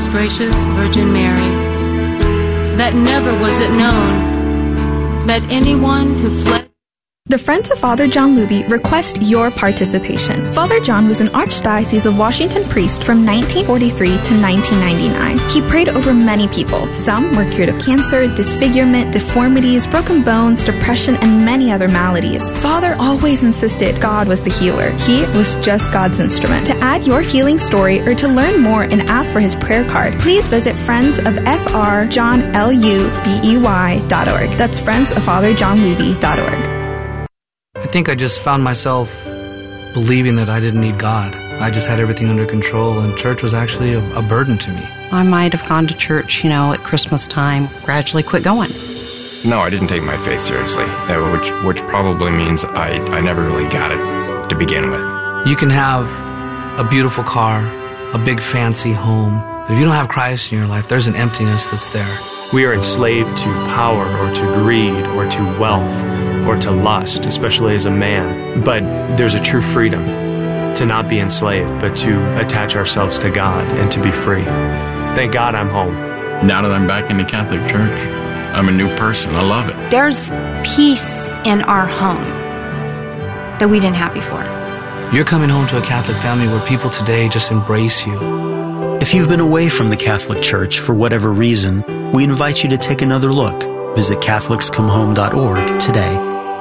most gracious Virgin Mary, that never was it known that anyone who fled. The Friends of Father John Luby request your participation. Father John was an Archdiocese of Washington priest from 1943 to 1999. He prayed over many people. Some were cured of cancer, disfigurement, deformities, broken bones, depression, and many other maladies. Father always insisted God was the healer. He was just God's instrument. To add your healing story or to learn more and ask for his prayer card, please visit friendsoffatherjohnlubey.org. That's friendsoffatherjohnluby.org. I think I just found myself believing that I didn't need God. I just had everything under control, and church was actually a burden to me. I might have gone to church, at Christmas time, gradually quit going. No, I didn't take my faith seriously, which probably means I never really got it to begin with. You can have a beautiful car, a big fancy home, but if you don't have Christ in your life, there's an emptiness that's there. We are enslaved to power or to greed or to wealth or to lust, especially as a man. But there's a true freedom to not be enslaved, but to attach ourselves to God and to be free. Thank God I'm home. Now that I'm back in the Catholic Church, I'm a new person. I love it. There's peace in our home that we didn't have before. You're coming home to a Catholic family where people today just embrace you. If you've been away from the Catholic Church for whatever reason, we invite you to take another look. Visit CatholicsComeHome.org today.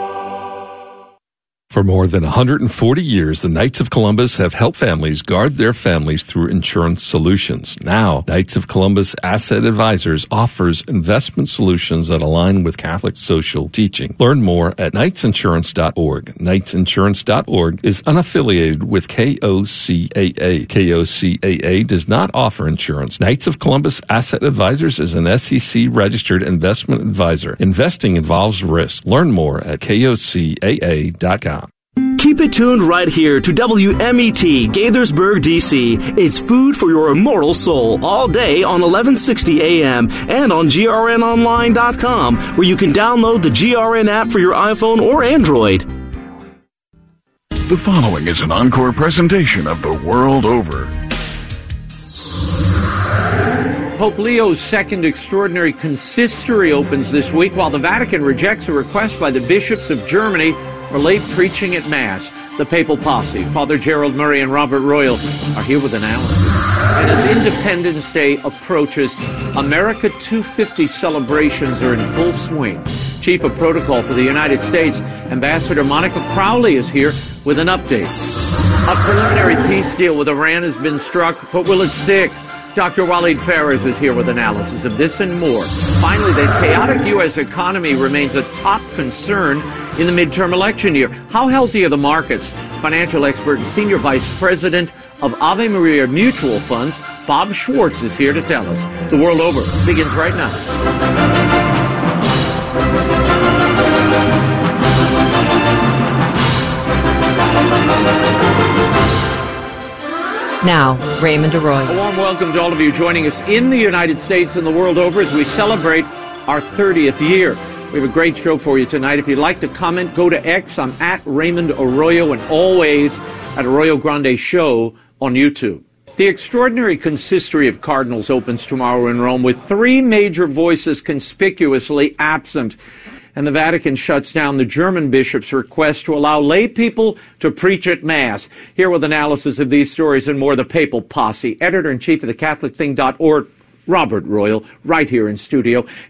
For more than 140 years, the Knights of Columbus have helped families guard their families through insurance solutions. Now, Knights of Columbus Asset Advisors offers investment solutions that align with Catholic social teaching. Learn more at knightsinsurance.org. Knightsinsurance.org is unaffiliated with KOCAA. KOCAA does not offer insurance. Knights of Columbus Asset Advisors is an SEC-registered investment advisor. Investing involves risk. Learn more at KOCAA.com. Keep it tuned right here to WMET Gaithersburg, D.C. It's food for your immortal soul all day on 1160 a.m. and on grnonline.com, where you can download the GRN app for your iPhone or Android. The following is an encore presentation of The World Over. Pope Leo's second extraordinary consistory opens this week while the Vatican rejects a request by the bishops of Germany for lay preaching at Mass. The Papal Posse, Father Gerald Murray and Robert Royal, are here with analysis. And as Independence Day approaches, America 250 celebrations are in full swing. Chief of Protocol for the United States, Ambassador Monica Crowley, is here with an update. A preliminary peace deal with Iran has been struck, but will it stick? Dr. Waleed Phares is here with analysis of this and more. Finally, the chaotic U.S. economy remains a top concern in the midterm election year. How healthy are the markets? Financial expert and senior vice president of Ave Maria Mutual Funds, Bob Schwartz, is here to tell us. The World Over begins right now. Now, Raymond Arroyo. A warm welcome to all of you joining us in the United States and the world over as we celebrate our 30th year. We have a great show for you tonight. If you'd like to comment, go to X. I'm at Raymond Arroyo, and always at Arroyo Grande Show on YouTube. The extraordinary consistory of cardinals opens tomorrow in Rome with three major voices conspicuously absent. And the Vatican shuts down the German bishop's request to allow lay people to preach at Mass. Here with analysis of these stories and more, the Papal Posse, editor-in-chief of the CatholicThing.org, Robert Royal, right here in studio.